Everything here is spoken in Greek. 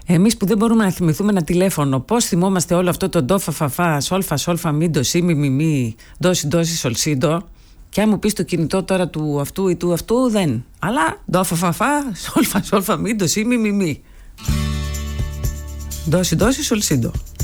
Εμείς που δεν μπορούμε να θυμηθούμε ένα τηλέφωνο, πώς θυμόμαστε όλο αυτό το ντο φαφαφά, σόλφα σόλφα μίντο, σι μι ντόση ντόση σολσίντο. Και αν μου πεις το κινητό τώρα του αυτού ή του αυτού, δεν. Αλλά ντο φαφαφά, σόλφα σόλφα μίντο, σι μι ντόση ντόση σολσίντο.